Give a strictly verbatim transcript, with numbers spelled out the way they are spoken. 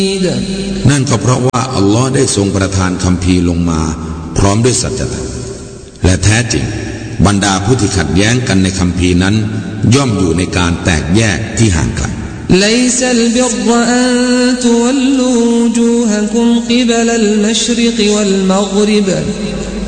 นั่นก็เพราะว่าอัลลอฮ์ได้ทรงประทานคัมภีร์ลงมาพร้อมด้วยสัจธรรมและแท้จริงบรรดาผู้ที่ขัดแย้งกันในคัมภีร์นั้นย่อมอยู่ในการแตกแยกที่ห่างไกล ليس البر أن تولوا وجوهكم قبل المشرق والمغرب